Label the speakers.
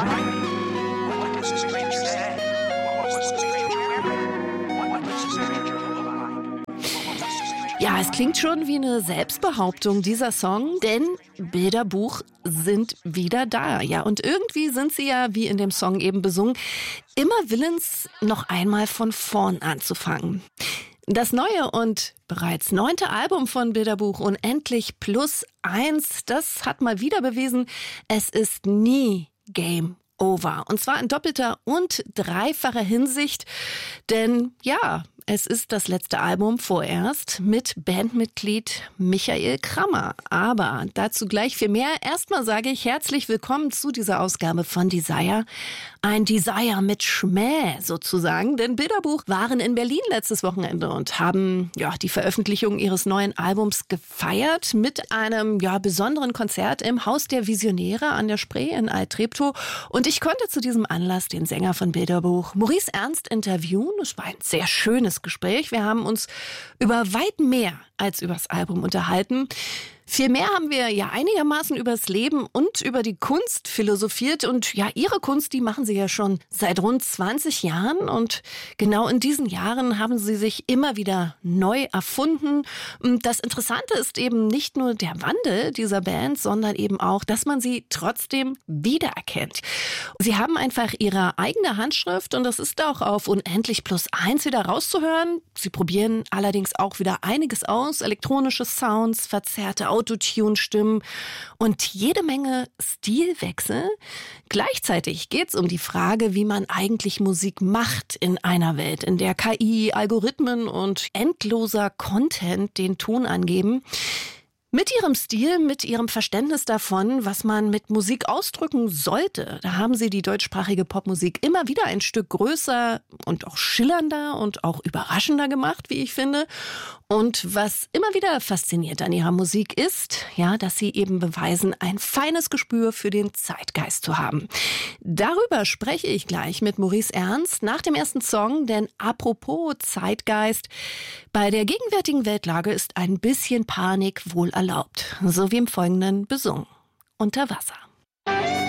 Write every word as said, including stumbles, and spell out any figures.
Speaker 1: Ja, es klingt schon wie eine Selbstbehauptung, dieser Song, denn Bilderbuch sind wieder da. Ja, und irgendwie sind sie ja, wie in dem Song eben besungen, immer willens, noch einmal von vorn anzufangen. Das neue und bereits neunte Album von Bilderbuch, Unendlich plus eins, das hat mal wieder bewiesen, es ist nie Game over. Und zwar in doppelter und dreifacher Hinsicht, denn ja, es ist das letzte Album vorerst mit Bandmitglied Michael Krammer. Aber dazu gleich viel mehr. Erstmal sage ich herzlich willkommen zu dieser Ausgabe von Desire. Ein Desire mit Schmäh sozusagen, denn Bilderbuch waren in Berlin letztes Wochenende und haben ja die Veröffentlichung ihres neuen Albums gefeiert mit einem ja besonderen Konzert im Haus der Visionäre an der Spree in Alt-Treptow. Und ich konnte zu diesem Anlass den Sänger von Bilderbuch, Maurice Ernst, interviewen. Es war ein sehr schönes Gespräch. Wir haben uns über weit mehr als übers Album unterhalten. Vielmehr haben wir ja einigermaßen übers Leben und über die Kunst philosophiert. Und ja, ihre Kunst, die machen sie ja schon seit rund zwanzig Jahren. Und genau in diesen Jahren haben sie sich immer wieder neu erfunden. Und das Interessante ist eben nicht nur der Wandel dieser Band, sondern eben auch, dass man sie trotzdem wiedererkennt. Sie haben einfach ihre eigene Handschrift und das ist auch auf Unendlich plus eins wieder rauszuhören. Sie probieren allerdings auch wieder einiges aus. Elektronische Sounds, verzerrte Autotune-Stimmen und jede Menge Stilwechsel. Gleichzeitig geht es um die Frage, wie man eigentlich Musik macht in einer Welt, in der K I, Algorithmen und endloser Content den Ton angeben. Mit ihrem Stil, mit ihrem Verständnis davon, was man mit Musik ausdrücken sollte, da haben sie die deutschsprachige Popmusik immer wieder ein Stück größer und auch schillernder und auch überraschender gemacht, wie ich finde. Und was immer wieder fasziniert an ihrer Musik ist, ja, dass sie eben beweisen, ein feines Gespür für den Zeitgeist zu haben. Darüber spreche ich gleich mit Maurice Ernst nach dem ersten Song, denn apropos Zeitgeist, bei der gegenwärtigen Weltlage ist ein bisschen Panik wohl erlaubt, so wie im Folgenden besungen. Unter Wasser.